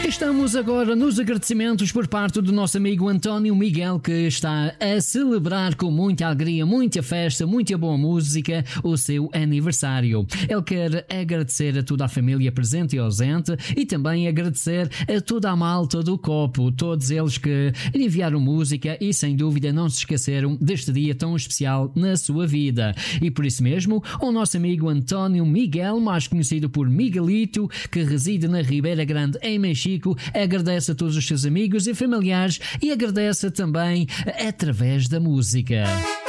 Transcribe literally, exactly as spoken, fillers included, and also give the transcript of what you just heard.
Estamos agora nos agradecimentos por parte do nosso amigo António Miguel, que está a celebrar com muita alegria, muita festa, muita boa música o seu aniversário. Ele quer agradecer a toda a família presente e ausente e também agradecer a toda a malta do copo, todos eles que lhe enviaram música e sem dúvida não se esqueceram deste dia tão especial na sua vida. E por isso mesmo, o nosso amigo António Miguel, mais conhecido por Miguelito, que reside na Ribeira Grande em Mexico, agradece a todos os seus amigos e familiares e agradece também através da música.